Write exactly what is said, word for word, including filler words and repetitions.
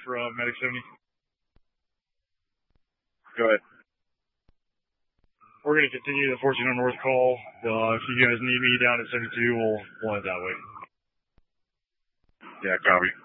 from Medic seventy. Go ahead. We're going to continue the fourteen oh North call. Uh, if you guys need me down at seventy-two, we'll, we'll head that way. Yeah, copy.